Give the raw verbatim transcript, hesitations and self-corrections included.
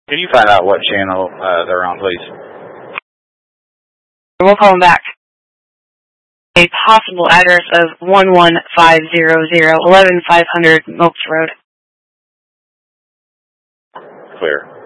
Can you find out what channel uh, they're on, please? We'll call them back. A possible address of one one five zero zero, eleven five hundred Mopes Road. Clear.